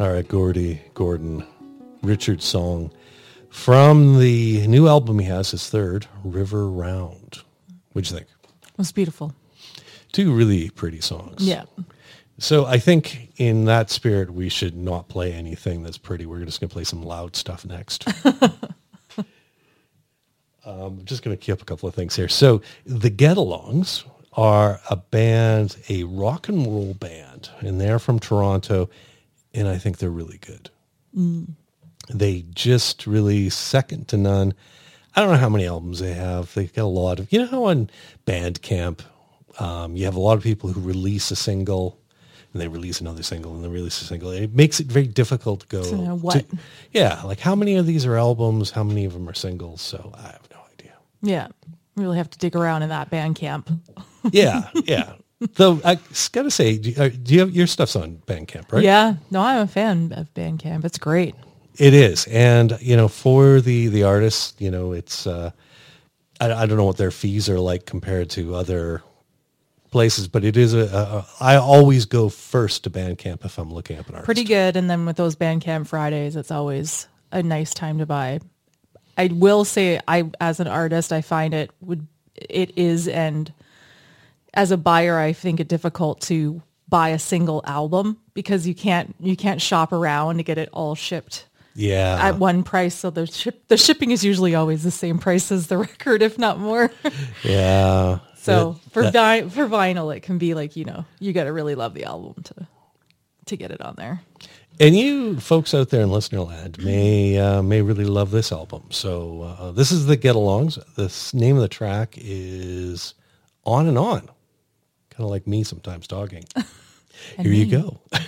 All right, Gordon Richard's song from the new album he has, his third, River Round. What'd you think? It was beautiful. Two really pretty songs. Yeah. So I think in that spirit, we should not play anything that's pretty. We're just going to play some loud stuff next. I'm just going to keep up a couple of things here. So the Get-Alongs are a rock and roll band, and they're from Toronto, and I think they're really good. They just really second to none. I don't know how many albums they have. They've got a lot of, you know how on Bandcamp, you have a lot of people who release a single, and they release another single, and they release a single. It makes it very difficult to go. So what? Like how many of these are albums? How many of them are singles? So I have no idea. Yeah. Really have to dig around in that Bandcamp. Yeah. Though I got to say, do you have your stuff's on Bandcamp, right? Yeah. No, I'm a fan of Bandcamp. It's great. It is. And, for the artists, it's, I don't know what their fees are like compared to other places, but it is I always go first to Bandcamp if I'm looking up an artist. Pretty good. And then with those Bandcamp Fridays, it's always a nice time to buy. I will say, as an artist, I find it is, and as a buyer, I think it difficult to buy a single album because you can't shop around to get it all shipped. Yeah. At one price, so the shipping is usually always the same price as the record, if not more. Yeah. So for vinyl, it can be like, you got to really love the album to get it on there. And you folks out there in listener land may really love this album. So this is the Get-Alongs. The name of the track is On and On. Kind of like me sometimes talking. Here you go.